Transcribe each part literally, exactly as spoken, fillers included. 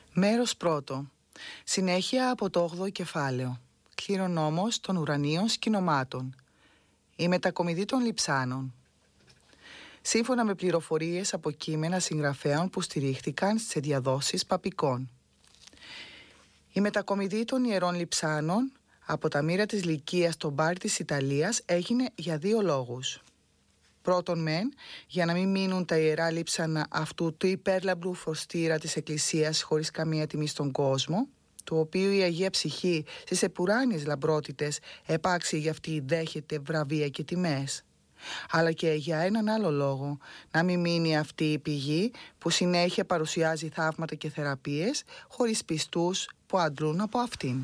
Μέρος πρώτο. Συνέχεια από το όγδοο κεφάλαιο. Κληρονόμος των ουρανίων σκηνομάτων. Η μετακομιδή των λειψάνων. Σύμφωνα με πληροφορίες από κείμενα συγγραφέων που στηρίχθηκαν σε διαδόσεις παπικών. Η μετακομιδή των ιερών λειψάνων από τα μοίρα της Λυκίας στον Μπάρι της Ιταλίας έγινε για δύο λόγους. Πρώτον μεν, για να μην μείνουν τα ιερά λείψανα αυτού του υπέρλαμπρου φωστήρα της Εκκλησίας χωρίς καμία τιμή στον κόσμο, του οποίου η Αγία Ψυχή στις επουράνιες λαμπρότητες επάξιε για αυτή δέχεται βραβεία και τιμές. Αλλά και για έναν άλλο λόγο, να μην μείνει αυτή η πηγή που συνέχεια παρουσιάζει θαύματα και θεραπείες χωρίς πιστούς που αντλούν από αυτήν.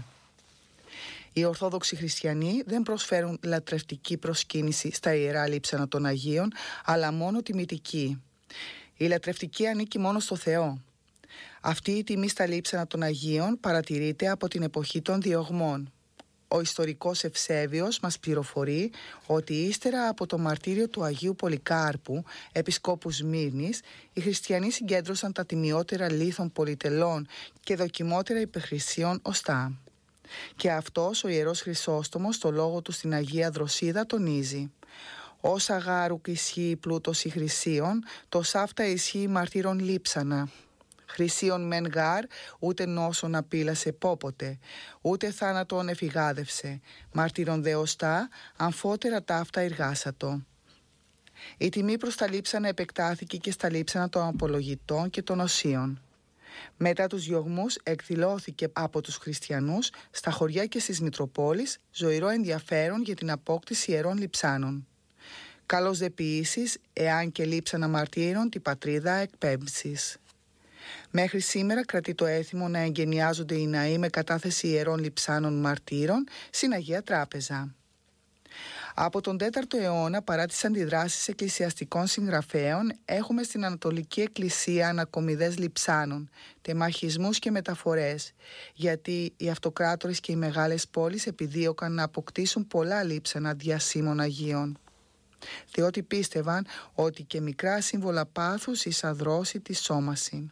Οι Ορθόδοξοι Χριστιανοί δεν προσφέρουν λατρευτική προσκύνηση στα ιερά λείψανα των Αγίων, αλλά μόνο τιμητική. Η λατρευτική ανήκει μόνο στο Θεό. Αυτή η τιμή στα λείψανα των Αγίων παρατηρείται από την εποχή των διωγμών. Ο ιστορικός Ευσέβιος μας πληροφορεί ότι ύστερα από το μαρτύριο του Αγίου Πολυκάρπου, επισκόπου Σμύρνης, οι χριστιανοί συγκέντρωσαν τα τιμιότερα λίθων πολυτελών και δοκιμότερα υπερχρησίων οστά. Και αυτός ο Ιερός Χρυσόστομος στο λόγο του στην Αγία Δροσίδα τονίζει: «Όσα γάρουκ ισχύει πλούτος η χρυσίων, τος αυτά ισχύει μαρτύρων λείψανα. Χρυσίων μεν γάρ, ούτε νόσον απείλασε πόποτε, ούτε θάνατον εφηγάδευσε, μαρτύρων δεωστά, αμφότερα ταύτα εργάσατο». Η τιμή προς τα λείψανα επεκτάθηκε και στα λείψανα των απολογητών και των οσίων. Μετά τους διωγμούς εκδηλώθηκε από τους χριστιανούς στα χωριά και στις Μητροπόλεις ζωηρό ενδιαφέρον για την απόκτηση ιερών λειψάνων. Καλώς δε ποιήσεις, εάν και λείψανα μαρτύρων την πατρίδα εκπέμψεις. Μέχρι σήμερα κρατεί το έθιμο να εγκαινιάζονται οι ναοί με κατάθεση ιερών λειψάνων μαρτύρων στην Αγία Τράπεζα. Από τον τέταρτο αιώνα, παρά τις αντιδράσεις εκκλησιαστικών συγγραφέων, έχουμε στην Ανατολική Εκκλησία ανακομιδές λειψάνων, τεμαχισμούς και μεταφορές, γιατί οι αυτοκράτορες και οι μεγάλες πόλεις επιδίωκαν να αποκτήσουν πολλά λείψανα διασύμων Αγίων, διότι πίστευαν ότι και μικρά σύμβολα πάθους εισαδρώσει τη σώμαση.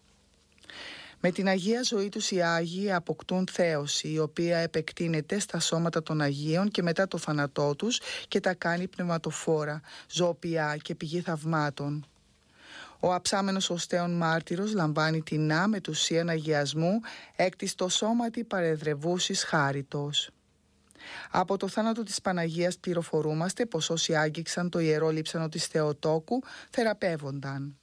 Με την Αγία ζωή τους οι Άγιοι αποκτούν θέωση, η οποία επεκτείνεται στα σώματα των Αγίων και μετά το θάνατό τους και τα κάνει πνευματοφόρα, ζωοποιά και πηγή θαυμάτων. Ο αψάμενος οστέων μάρτυρος λαμβάνει την ά μετουσίαν αγιασμού εκ της το σώματι παρεδρευούσης χάριτος. Από το θάνατο της Παναγίας πληροφορούμαστε πως όσοι άγγιξαν το ιερό λείψανο της Θεοτόκου θεραπεύονταν.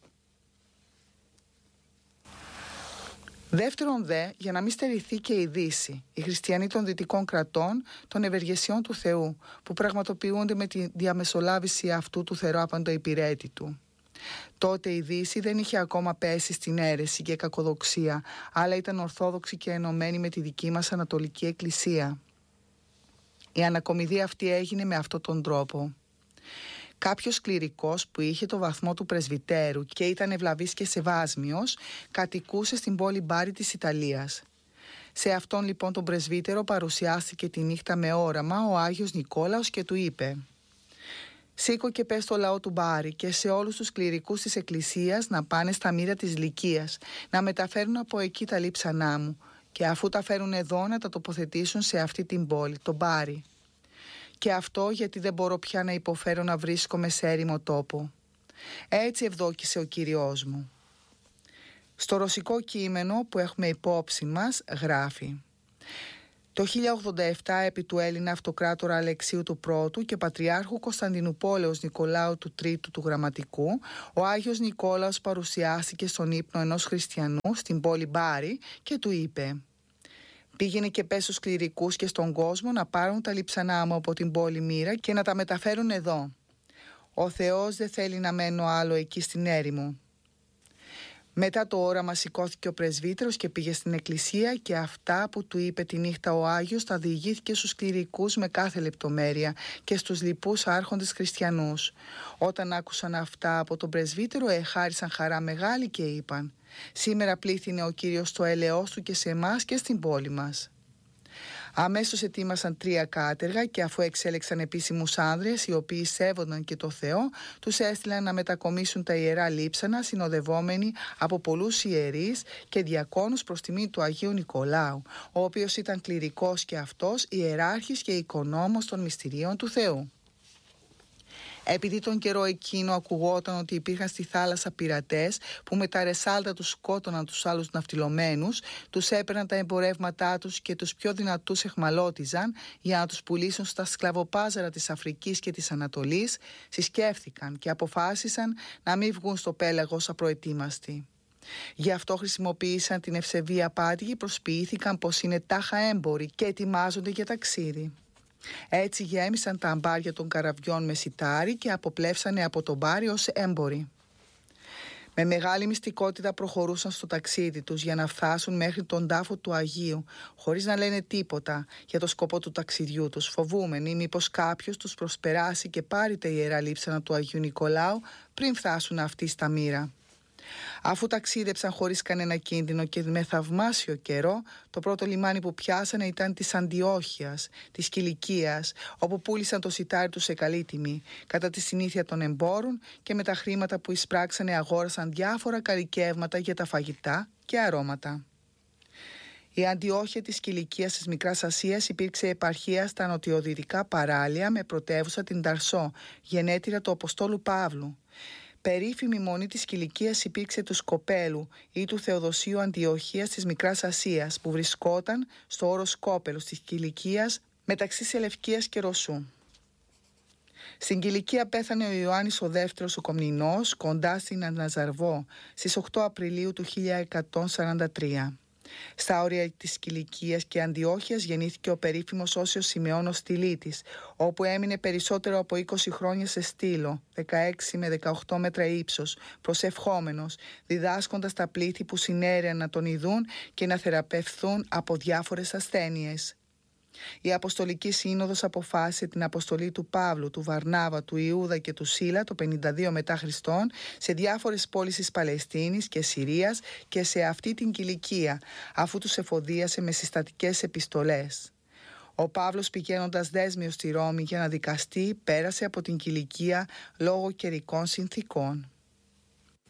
Δεύτερον δε, για να μην στερηθεί και η Δύση, οι χριστιανοί των δυτικών κρατών των ευεργεσιών του Θεού, που πραγματοποιούνται με τη διαμεσολάβηση αυτού του θεράπαντο υπηρέτητου. Τότε η Δύση δεν είχε ακόμα πέσει στην αίρεση και κακοδοξία, αλλά ήταν ορθόδοξη και ενωμένη με τη δική μας Ανατολική Εκκλησία. Η ανακομιδή αυτή έγινε με αυτόν τον τρόπο. Κάποιος κληρικός που είχε το βαθμό του πρεσβυτέρου και ήταν ευλαβής και σεβάσμιος, κατοικούσε στην πόλη Μπάρι της Ιταλίας. Σε αυτόν λοιπόν τον πρεσβύτερο παρουσιάστηκε τη νύχτα με όραμα ο Άγιος Νικόλαος και του είπε: «Σήκω και πες στο λαό του Μπάρι και σε όλους τους κληρικούς της Εκκλησίας να πάνε στα μοίρα της Λυκίας, να μεταφέρουν από εκεί τα λείψανά μου και αφού τα φέρουν εδώ να τα τοποθετήσουν σε αυτή την πόλη, τον Μπάρι. Και αυτό γιατί δεν μπορώ πια να υποφέρω να βρίσκομαι σε έρημο τόπο. Έτσι ευδόκησε ο Κύριος μου». Στο ρωσικό κείμενο που έχουμε υπόψη μας γράφει: «Το χίλια ογδόντα επτά επί του Έλληνα αυτοκράτορα Αλεξίου του Πρώτου και Πατριάρχου Κωνσταντινουπόλεως Νικολάου του Τρίτου του Γραμματικού, ο Άγιος Νικόλαος παρουσιάστηκε στον ύπνο ενός χριστιανού στην πόλη Μπάρι και του είπε: «Πήγαινε και πες στους κληρικούς και στον κόσμο να πάρουν τα λείψανά μου από την πόλη Μοίρα και να τα μεταφέρουν εδώ. Ο Θεός δεν θέλει να μένω άλλο εκεί στην έρημο». Μετά το όραμα σηκώθηκε ο πρεσβύτερος και πήγε στην εκκλησία και αυτά που του είπε τη νύχτα ο Άγιος τα διηγήθηκε στους κληρικούς με κάθε λεπτομέρεια και στους λοιπούς άρχοντες χριστιανούς. Όταν άκουσαν αυτά από τον πρεσβύτερο εχάρισαν χαρά μεγάλη και είπαν: «Σήμερα πλήθυνε ο Κύριος το έλεος του και σε εμάς και στην πόλη μας». Αμέσως ετοίμασαν τρία κάτεργα και αφού εξέλεξαν επίσημους άνδρες οι οποίοι σέβονταν και το Θεό, τους έστειλαν να μετακομίσουν τα ιερά λείψανα συνοδευόμενοι από πολλούς ιερείς και διακόνους προς τιμή του Αγίου Νικολάου, ο οποίος ήταν κληρικός και αυτός ιεράρχης και οικονόμος των μυστηρίων του Θεού. Επειδή τον καιρό εκείνο ακουγόταν ότι υπήρχαν στη θάλασσα πειρατές που με τα ρεσάλτα τους σκότωναν τους άλλους ναυτιλωμένους, τους έπαιρναν τα εμπορεύματά τους και τους πιο δυνατούς εχμαλώτιζαν για να τους πουλήσουν στα σκλαβοπάζαρα της Αφρικής και της Ανατολής, συσκέφθηκαν και αποφάσισαν να μην βγουν στο πέλαγος απροετοίμαστοι. Γι' αυτό χρησιμοποίησαν την ευσεβή απάτη και προσποιήθηκαν πως είναι τάχα έμποροι και ετοιμάζονται για ταξίδι. Έτσι γέμισαν τα αμπάρια των καραβιών με σιτάρι και αποπλέψανε από το μπάρι ως έμποροι. Με μεγάλη μυστικότητα προχωρούσαν στο ταξίδι τους για να φτάσουν μέχρι τον τάφο του Αγίου, χωρίς να λένε τίποτα για το σκοπό του ταξιδιού τους, φοβούμενοι μήπως κάποιος τους προσπεράσει και πάρει τα ιερά λείψανα του Αγίου Νικολάου πριν φτάσουν αυτοί στα Μύρα. Αφού ταξίδεψαν χωρίς κανένα κίνδυνο και με θαυμάσιο καιρό, το πρώτο λιμάνι που πιάσανε ήταν της Αντιόχειας, της Κιλικίας, όπου πούλησαν το σιτάρι τους σε καλή τιμή, κατά τη συνήθεια των εμπόρων, και με τα χρήματα που εισπράξανε αγόρασαν διάφορα καλικεύματα για τα φαγητά και αρώματα. Η Αντιόχεια της Κιλικίας της Μικράς Ασίας υπήρξε επαρχία στα νοτιοδυτικά παράλια με πρωτεύουσα την Ταρσό, γενέτειρα του Αποστόλου Παύλου. Περίφημη μονή της Κιλικίας υπήρξε του Σκοπέλου ή του Θεοδοσίου Αντιοχίας της Μικράς Ασίας, που βρισκόταν στο όρος Σκόπελος της Κιλικίας μεταξύ Σελευκίας και Ρωσού. Στην Κιλικία πέθανε ο Ιωάννης ο Δεύτερος ο Κομνηνός κοντά στην Αναζαρβό στις οκτώ Απριλίου του χίλια εκατόν σαράντα τρία. Στα όρια της Κιλικίας και Αντιόχειας γεννήθηκε ο περίφημος Όσιος Σιμεών ο Στυλίτης, όπου έμεινε περισσότερο από είκοσι χρόνια σε στήλο, δεκαέξι με δεκαοκτώ μέτρα ύψος, προσευχόμενος, διδάσκοντας τα πλήθη που συνέρεαν να τον ειδούν και να θεραπευθούν από διάφορες ασθένειες. Η Αποστολική Σύνοδος αποφάσισε την αποστολή του Παύλου, του Βαρνάβα, του Ιούδα και του Σίλα το πενήντα δύο μετά Χριστόν σε διάφορες πόλεις της Παλαιστίνης και Συρίας και σε αυτή την Κιλικία, αφού τους εφοδίασε με συστατικές επιστολές. Ο Παύλος, πηγαίνοντας δέσμιος στη Ρώμη για να δικαστεί, πέρασε από την Κιλικία λόγω καιρικών συνθήκων.